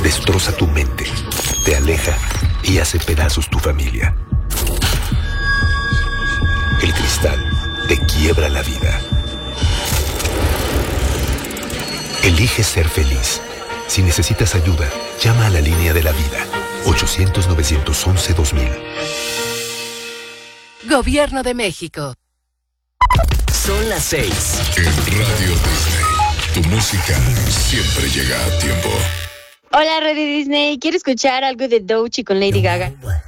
destroza tu mente, te aleja y hace pedazos tu familia. El cristal te quiebra la vida. Elige ser feliz. Si necesitas ayuda, llama a la línea de la vida. 800-911-2000. Gobierno de México. Son las 6. En Radio Disney, tu música siempre llega a tiempo. Hola, Radio Disney. Quiero escuchar algo de Doechii con Lady Gaga.